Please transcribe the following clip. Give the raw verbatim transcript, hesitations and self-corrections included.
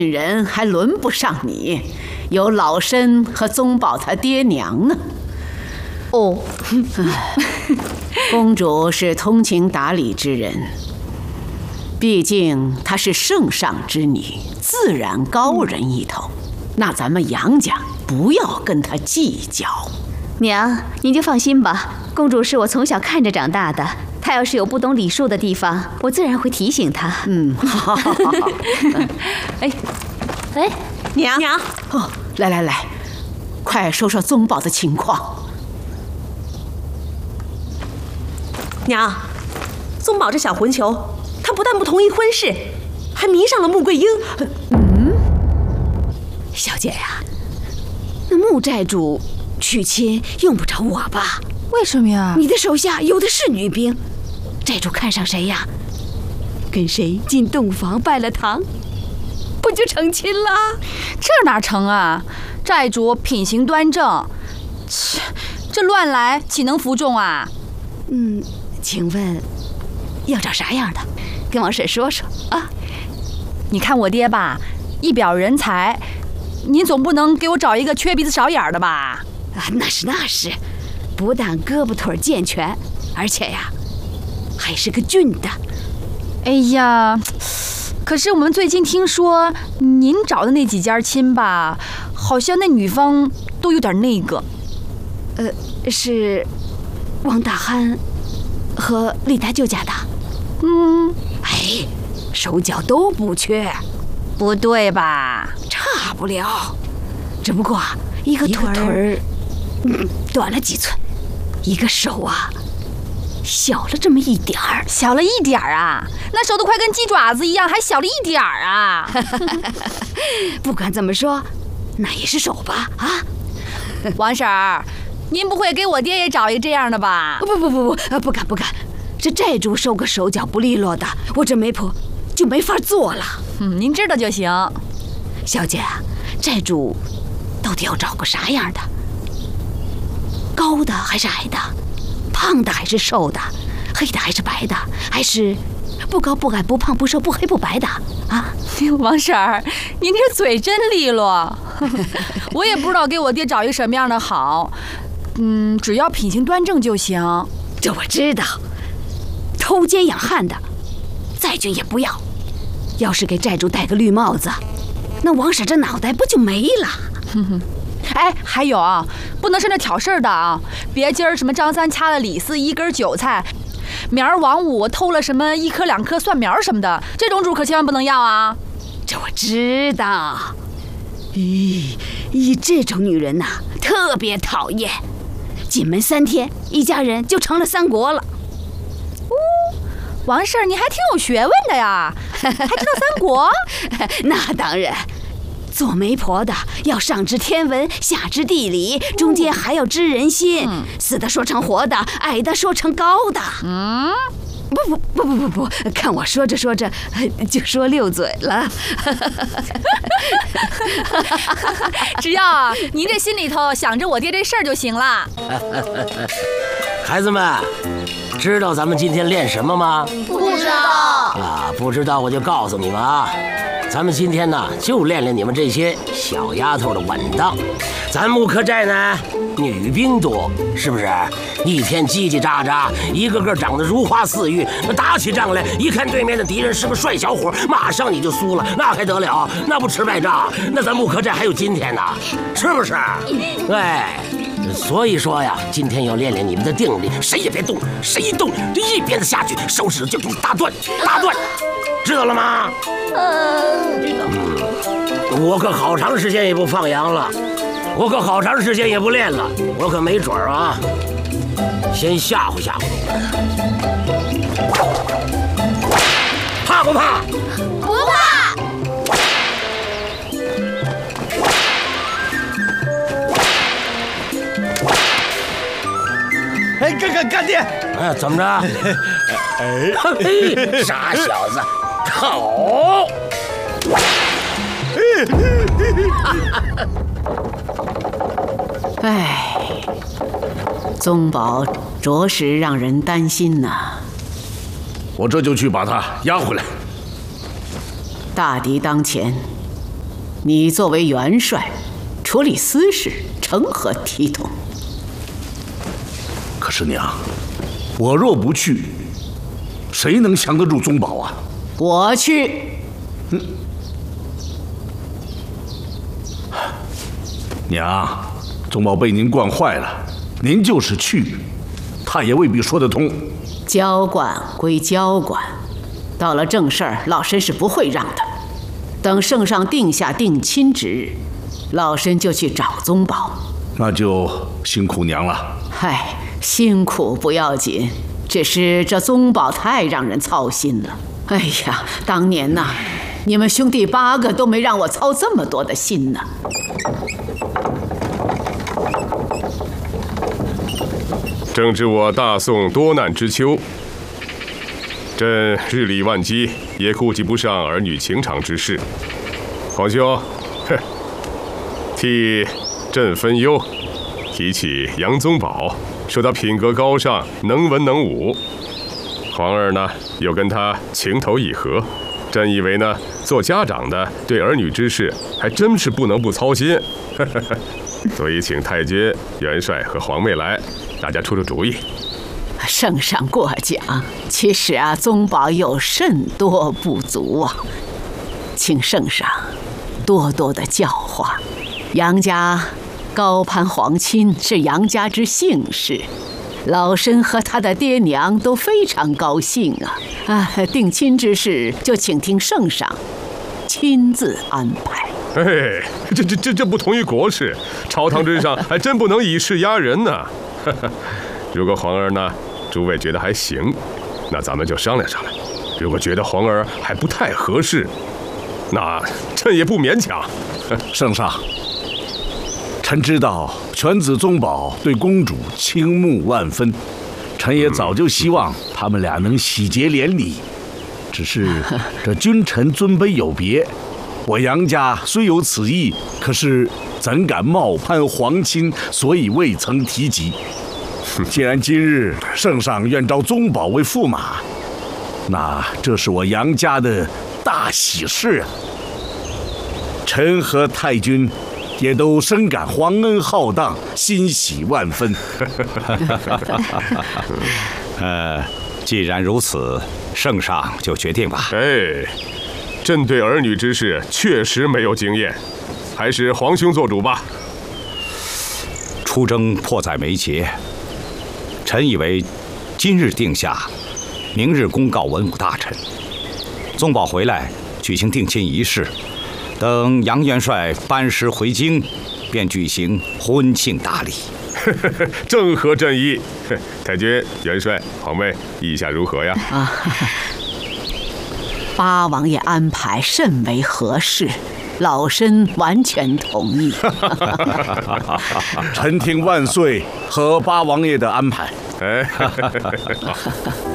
人还轮不上你，有老身和宗保他爹娘呢。 哦， 公主是通情达理之人，毕竟她是圣上之女，自然高人一头。那咱们杨家不要跟她计较。 娘，您就放心吧，公主是我从小看着长大的，她要是有不懂礼数的地方，我自然会提醒她。 嗯，好，好，好，好。 哎，哎， 娘娘，哦，来来来，快说说宗保的情况。 娘，宗保这小混球，他不但不同意婚事，还迷上了穆桂英。 嗯，小姐呀，那穆寨主娶亲用不着我吧？ 为什么呀？ 你的手下有的是女兵，寨主看上谁呀？跟谁进洞房拜了堂，不就成亲了？ 这哪成啊？寨主品行端正，切，这乱来岂能服众啊？ 嗯，请问要找啥样的？跟王婶说说啊。 你看我爹吧，一表人才，您总不能给我找一个缺鼻子少眼的吧？ 啊，那是那是，不但胳膊腿健全，而且呀，还是个俊的。 哎呀，可是我们最近听说您找的那几家亲吧，好像那女方都有点那个。 呃，是王大憨和李大舅家的。 嗯， 哎，手脚都不缺， 不对吧？ 差不了，只不过一个腿儿，嗯，短了几寸，一个手啊，小了这么一点儿。 小了一点儿啊？那手都快跟鸡爪子一样，还小了一点儿啊？ 不管怎么说，那也是手吧？啊， 王婶儿，您不会给我爹也找一个这样的吧？ 不不不不，不敢不敢。这寨主收个手脚不利落的，我这媒婆就没法做了。 嗯，您知道就行。 小姐，寨主到底要找个啥样的？高的还是矮的？胖的还是瘦的？黑的还是白的？还是不高不矮不胖不瘦不黑不白的？啊， 王婶儿，您这嘴真利落。我也不知道给我爹找一个什么样的好，嗯，只要品行端正就行。 这我知道。偷奸养汉的，再俊也不要。要是给寨主戴个绿帽子，那王婶这脑袋不就没了？ 哼哼。哎，还有啊，不能是那挑事儿的啊！别今儿什么张三掐了李四一根韭菜，明儿王五偷了什么一颗两颗蒜苗什么的，这种主可千万不能要啊！ 这我知道。咦，咦，这种女人呐、啊，特别讨厌。进门三天，一家人就成了三国了。 王婶儿，你还挺有学问的呀，还知道三国？ 那当然，做媒婆的要上知天文，下知地理，中间还要知人心，嗯、死的说成活的，矮的说成高的。嗯，不不不不不不，看我说着说着就说溜嘴了。 只要您这心里头想着我爹这事儿就行了。 孩子们，知道咱们今天练什么吗？ 不知道啊，不知道我就告诉你们啊，咱们今天呢就练练你们这些小丫头的稳当。咱木科寨呢女兵多，是不是？一天叽叽喳喳，一个个长得如花似玉，那打起仗来，一看对面的敌人是个帅小伙，马上你就输了，那还得了？那不吃败仗？那咱木科寨还有今天呢，是不是？哎。所以说呀，今天要练练你们的定力，谁也别动，谁一动就一鞭子下去，手指就给你打断，打断，知道了吗？ 嗯，知道。 嗯，我可好长时间也不放羊了，我可好长时间也不练了，我可没准儿啊，先吓唬吓唬你们，怕不怕？ 不怕。 哎，干干干爹！ 哎，怎么着？哎，嘿，傻小子，口！ 哎，宗保着实让人担心呐。 我这就去把他押回来。 大敌当前， 你作为元帅，处理私事成何体统？ 可是娘，我若不去，谁能降得住宗保啊？ 我去。 嗯。娘，宗保被您惯坏了，您就是去，他也未必说得通。 交管归交管，到了正事儿，老身是不会让的。等圣上定下定亲之日，老身就去找宗保。 那就辛苦娘了。 嗨，辛苦不要紧，只是这宗保太让人操心了。哎呀，当年呐，你们兄弟八个都没让我操这么多的心呢。 正值我大宋多难之秋，朕日理万机，也顾及不上儿女情长之事。皇兄，哼，替朕分忧。提起杨宗保，说他品格高尚，能文能武。皇儿呢，又跟他情投意合。朕以为呢，做家长的对儿女之事，还真是不能不操心。所以请太君、元帅和皇妹来，大家出出主意。 圣上过奖，其实啊，宗保有甚多不足啊，请圣上多多的教化。杨家高攀皇亲是杨家之幸事，老身和他的爹娘都非常高兴啊！啊，定亲之事就请听圣上亲自安排。 哎，这这这这不同于国事，朝堂之上还真不能以势压人呢。如果皇儿呢，诸位觉得还行，那咱们就商量商量；如果觉得皇儿还不太合适，那朕也不勉强。 圣上，臣知道犬子宗保对公主倾慕万分，臣也早就希望他们俩能喜结连理。只是这君臣尊卑有别，我杨家虽有此意，可是怎敢冒攀皇亲，所以未曾提及。既然今日圣上愿召宗保为驸马，那这是我杨家的大喜事啊！臣和太君也都深感皇恩浩荡，欣喜万分。 呃，既然如此，圣上就决定吧。 哎，朕对儿女之事确实没有经验，还是皇兄做主吧。 出征迫在眉睫，臣以为今日定下，明日公告文武大臣，宗保回来举行定亲仪式，等杨元帅班师回京，便举行婚庆大礼。 正合朕意。太君、元帅、皇妹，意下如何呀？ 啊，八王爷安排甚为合适，老身完全同意。 臣听万岁和八王爷的安排。 哎。